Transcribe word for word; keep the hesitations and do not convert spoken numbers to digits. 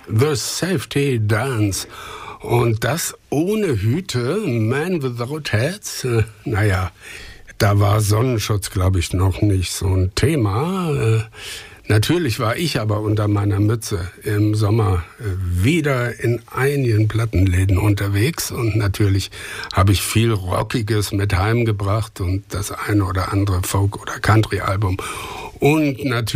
The Safety Dance. Und das ohne Hüte, Man Without Hats. Äh, naja, da war Sonnenschutz, glaube ich, noch nicht so ein Thema. Äh, Natürlich war ich aber unter meiner Mütze im Sommer wieder in einigen Plattenläden unterwegs und natürlich habe ich viel Rockiges mit heimgebracht und das eine oder andere Folk- oder Country-Album und natürlich